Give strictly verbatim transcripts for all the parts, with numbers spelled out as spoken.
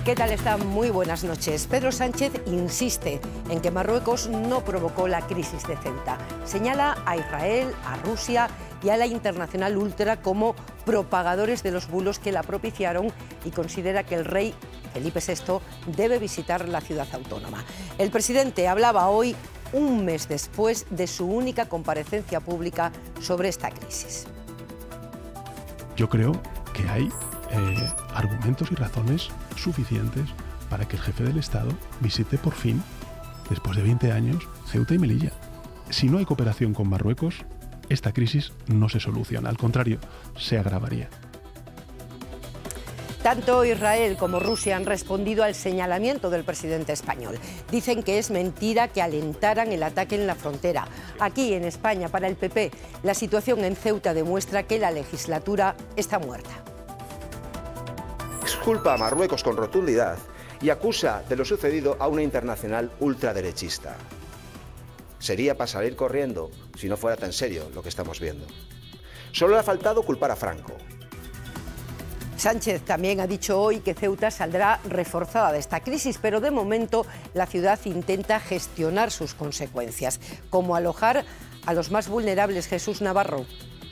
¿Qué tal están? Muy buenas noches. Pedro Sánchez insiste en que Marruecos no provocó la crisis de Ceuta. Señala a Israel, a Rusia y a la internacional ultra como propagadores de los bulos que la propiciaron y considera que el rey Felipe sexto debe visitar la ciudad autónoma. El presidente hablaba hoy, un mes después de su única comparecencia pública sobre esta crisis. Yo creo que hay eh, argumentos y razones suficientes para que el jefe del Estado visite por fin, después de veinte años, Ceuta y Melilla. Si no hay cooperación con Marruecos, esta crisis no se soluciona, al contrario, se agravaría. Tanto Israel como Rusia han respondido al señalamiento del presidente español. Dicen que es mentira que alentaran el ataque en la frontera. Aquí, en España, para el P P, la situación en Ceuta demuestra que la legislatura está muerta. Exculpa a Marruecos con rotundidad y acusa de lo sucedido a una internacional ultraderechista. Sería para salir corriendo si no fuera tan serio lo que estamos viendo. Solo le ha faltado culpar a Franco. Sánchez también ha dicho hoy que Ceuta saldrá reforzada de esta crisis, pero de momento la ciudad intenta gestionar sus consecuencias, como alojar a los más vulnerables. Jesús Navarro.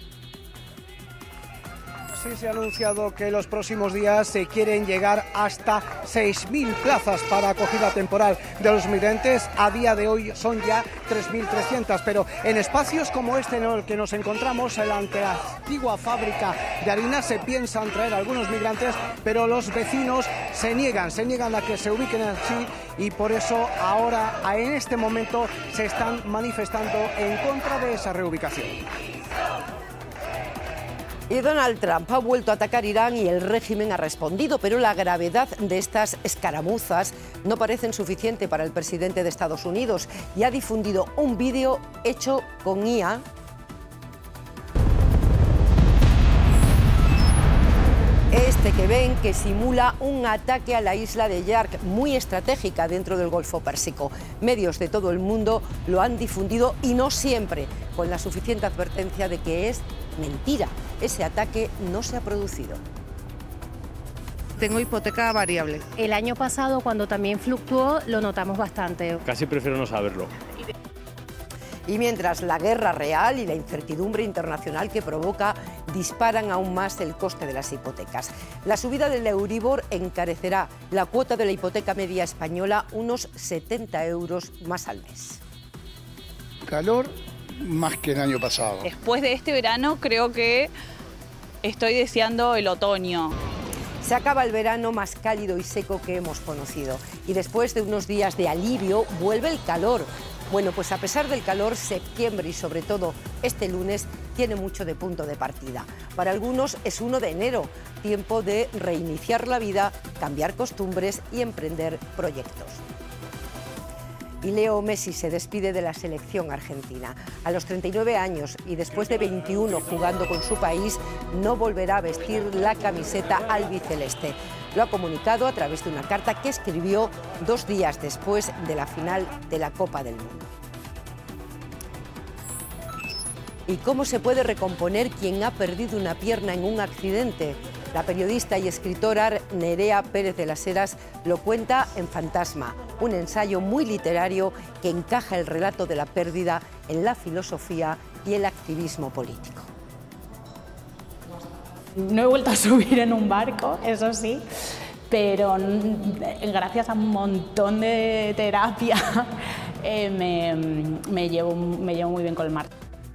Sí, se ha anunciado que en los próximos días se quieren llegar hasta seis mil plazas para acogida temporal de los migrantes. A día de hoy son ya tres mil trescientas, pero en espacios como este en el que nos encontramos, ante la antigua fábrica de harina, se piensan traer algunos migrantes, pero los vecinos se niegan, se niegan a que se ubiquen así y por eso ahora, en este momento, se están manifestando en contra de esa reubicación. Y Donald Trump ha vuelto a atacar Irán y el régimen ha respondido, pero la gravedad de estas escaramuzas no parecen suficiente para el presidente de Estados Unidos y ha difundido un vídeo hecho con I A. Este que ven, que simula un ataque a la isla de Yark, muy estratégica dentro del Golfo Pérsico. Medios de todo el mundo lo han difundido y no siempre con la suficiente advertencia de que es mentira. Ese ataque no se ha producido. Tengo hipoteca variable. El año pasado, cuando también fluctuó, lo notamos bastante. Casi prefiero no saberlo. Y mientras la guerra real y la incertidumbre internacional que provoca disparan aún más el coste de las hipotecas. La subida del Euribor encarecerá la cuota de la hipoteca media española unos setenta euros más al mes. Calor más que el año pasado. Después de este verano creo que estoy deseando el otoño. Se acaba el verano más cálido y seco que hemos conocido y después de unos días de alivio vuelve el calor. Bueno, pues a pesar del calor, septiembre y sobre todo este lunes tiene mucho de punto de partida. Para algunos es uno de enero, tiempo de reiniciar la vida, cambiar costumbres y emprender proyectos. Y Leo Messi se despide de la selección argentina. A los treinta y nueve años y después de veintiuno jugando con su país, no volverá a vestir la camiseta albiceleste. Lo ha comunicado a través de una carta que escribió dos días después de la final de la Copa del Mundo. ¿Y cómo se puede recomponer quien ha perdido una pierna en un accidente? La periodista y escritora Nerea Pérez de las Heras lo cuenta en Fantasma, un ensayo muy literario que encaja el relato de la pérdida en la filosofía y el activismo político. No he vuelto a subir en un barco, eso sí, pero gracias a un montón de terapia eh, me, me, llevo, me llevo muy bien con el mar.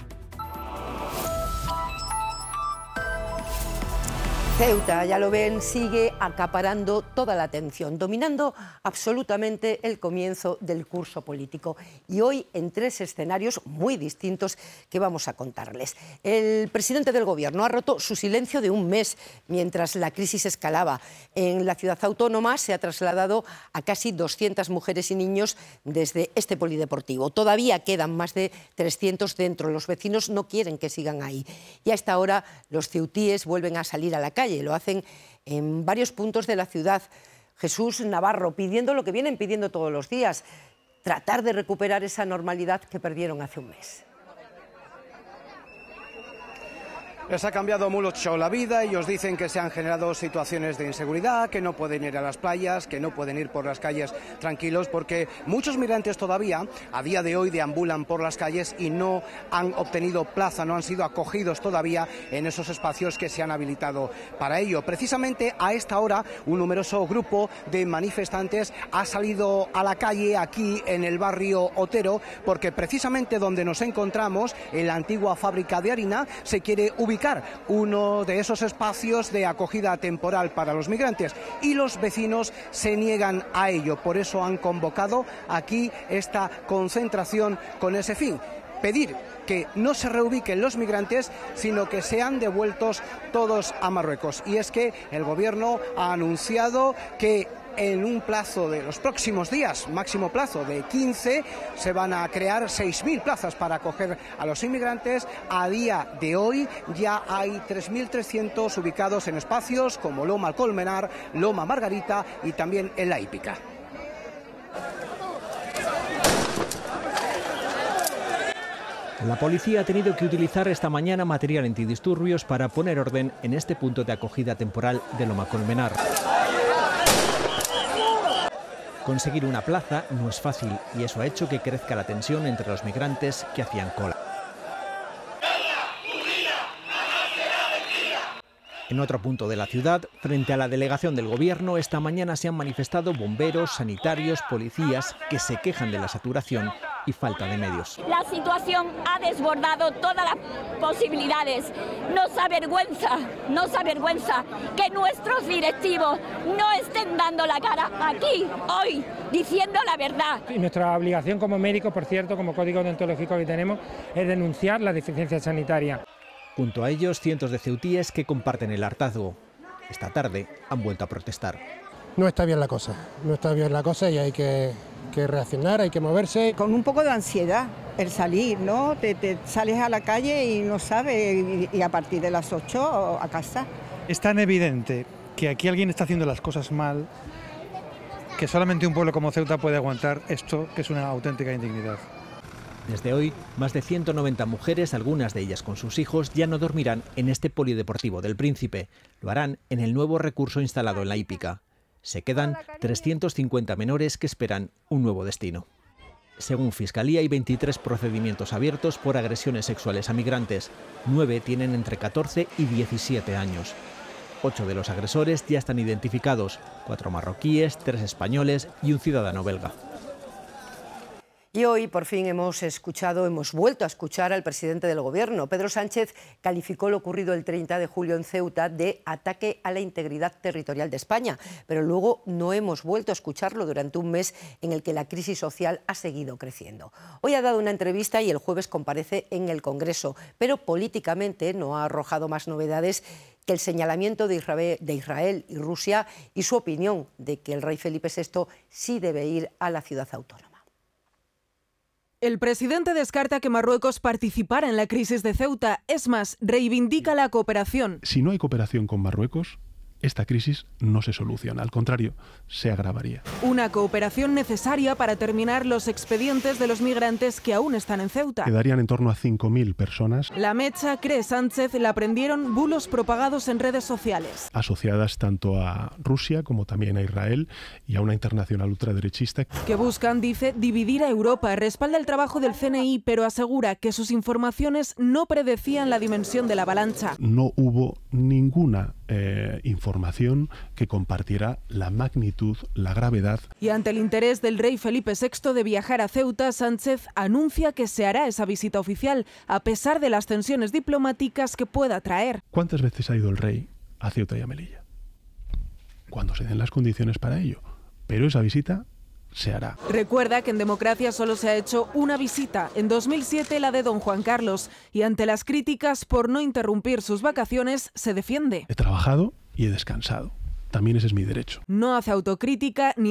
Ceuta, ya lo ven, sigue acaparando toda la atención, dominando absolutamente el comienzo del curso político. Y hoy en tres escenarios muy distintos que vamos a contarles. El presidente del Gobierno ha roto su silencio de un mes mientras la crisis escalaba. En la ciudad autónoma se ha trasladado a casi doscientas mujeres y niños desde este polideportivo. Todavía quedan más de trescientos dentro. Los vecinos no quieren que sigan ahí. Y a esta hora los ceutíes vuelven a salir a la calle. Lo hacen en varios puntos de la ciudad. Jesús Navarro, pidiendo lo que vienen pidiendo todos los días, tratar de recuperar esa normalidad que perdieron hace un mes. Les ha cambiado mucho la vida, ellos dicen que se han generado situaciones de inseguridad, que no pueden ir a las playas, que no pueden ir por las calles tranquilos, porque muchos migrantes todavía, a día de hoy, deambulan por las calles y no han obtenido plaza, no han sido acogidos todavía en esos espacios que se han habilitado para ello. Precisamente a esta hora, un numeroso grupo de manifestantes ha salido a la calle aquí en el barrio Otero, porque precisamente donde nos encontramos, en la antigua fábrica de harina, se quiere ubicar uno de esos espacios de acogida temporal para los migrantes y los vecinos se niegan a ello. Por eso han convocado aquí esta concentración con ese fin: pedir que no se reubiquen los migrantes, sino que sean devueltos todos a Marruecos. Y es que el gobierno ha anunciado que en un plazo de los próximos días, máximo plazo de quince, se van a crear seis mil plazas para acoger a los inmigrantes. A día de hoy ya hay tres mil trescientos ubicados en espacios como Loma Alcolmenar, Loma Margarita y también en La Hípica. La policía ha tenido que utilizar esta mañana material antidisturbios para poner orden en este punto de acogida temporal de Loma Alcolmenar. Conseguir una plaza no es fácil y eso ha hecho que crezca la tensión entre los migrantes que hacían cola. En otro punto de la ciudad, frente a la delegación del gobierno, esta mañana se han manifestado bomberos, sanitarios, policías que se quejan de la saturación y falta de medios. La situación ha desbordado todas las posibilidades. Nos avergüenza, nos avergüenza que nuestros directivos no estén dando la cara aquí, hoy, diciendo la verdad. Y nuestra obligación como médicos, por cierto, como código deontológico que tenemos, es denunciar la deficiencia sanitaria. Junto a ellos, cientos de ceutíes que comparten el hartazgo. Esta tarde han vuelto a protestar. No está bien la cosa, no está bien la cosa y hay que, que reaccionar, hay que moverse. Con un poco de ansiedad, el salir, ¿no? Te, te sales a la calle y no sabes, y, y a partir de las ocho a casa. Es tan evidente que aquí alguien está haciendo las cosas mal, que solamente un pueblo como Ceuta puede aguantar esto, que es una auténtica indignidad. Desde hoy, más de ciento noventa mujeres, algunas de ellas con sus hijos, ya no dormirán en este polideportivo del Príncipe. Lo harán en el nuevo recurso instalado en La Hípica. Se quedan trescientos cincuenta menores que esperan un nuevo destino. Según Fiscalía, hay veintitrés procedimientos abiertos por agresiones sexuales a migrantes. Nueve tienen entre catorce y diecisiete años. Ocho de los agresores ya están identificados, cuatro marroquíes, tres españoles y un ciudadano belga. Y hoy por fin hemos escuchado, hemos vuelto a escuchar al presidente del Gobierno. Pedro Sánchez calificó lo ocurrido el treinta de julio en Ceuta de ataque a la integridad territorial de España, pero luego no hemos vuelto a escucharlo durante un mes en el que la crisis social ha seguido creciendo. Hoy ha dado una entrevista y el jueves comparece en el Congreso, pero políticamente no ha arrojado más novedades que el señalamiento de Israel, de Israel y Rusia y su opinión de que el rey Felipe sexto sí debe ir a la ciudad autónoma. El presidente descarta que Marruecos participara en la crisis de Ceuta. Es más, reivindica la cooperación. Si no hay cooperación con Marruecos, esta crisis no se soluciona, al contrario, se agravaría. Una cooperación necesaria para terminar los expedientes de los migrantes que aún están en Ceuta. Quedarían en torno a cinco mil personas. La mecha, cree Sánchez, la prendieron bulos propagados en redes sociales. Asociadas tanto a Rusia como también a Israel y a una internacional ultraderechista. Que buscan, dice, dividir a Europa. Respalda el trabajo del C N I, pero asegura que sus informaciones no predecían la dimensión de la avalancha. No hubo ninguna eh, información que compartiera la magnitud, la gravedad. Y ante el interés del rey Felipe sexto de viajar a Ceuta, Sánchez anuncia que se hará esa visita oficial, a pesar de las tensiones diplomáticas que pueda traer. ¿Cuántas veces ha ido el rey a Ceuta y a Melilla? Cuando se den las condiciones para ello. Pero esa visita se hará. Recuerda que en democracia solo se ha hecho una visita, en dos mil siete la de don Juan Carlos, y ante las críticas por no interrumpir sus vacaciones, se defiende. He trabajado y he descansado. También ese es mi derecho. No hace autocrítica ni